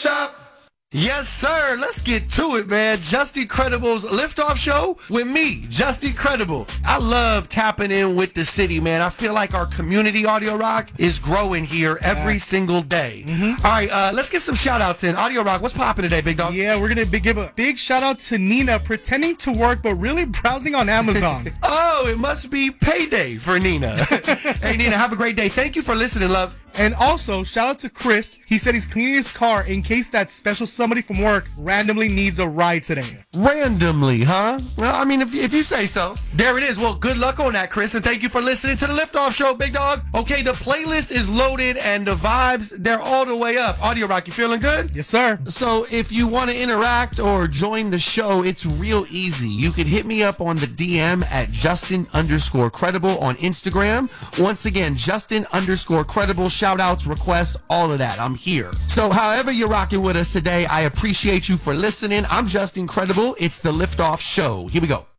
Shop. Yes, sir. Let's get to it, man. Just Incredible's Liftoff Show with me, Just Incredible. I love tapping in with the city, man. I feel like our community, Audio Rock, is growing here every single day. All right, let's get some shout-outs in. Audio Rock, what's popping today, big dog? Yeah, we're going to give a big shout-out to Nina, pretending to work but really browsing on Amazon. Oh, it must be payday for Nina. Hey, Nina, have a great day. Thank you for listening, love. And also, shout out to Chris. He said he's cleaning his car in case that special somebody from work randomly needs a ride today. Randomly, huh? Well, I mean, if you say so. There it is. Well, good luck on that, Chris, and thank you for listening to the Liftoff Show, big dog. Okay, the playlist is loaded, and the vibes, they're all the way up. Audio Rock, you feeling good? Yes, sir. So if you want to interact or join the show, it's real easy. You can hit me up on the DM at Justin_credible on Instagram. Once again, Justin_credible. Shout outs, requests, all of that. I'm here. So however you're rocking with us today, I appreciate you for listening. I'm Just Incredible. It's the Liftoff Show. Here we go.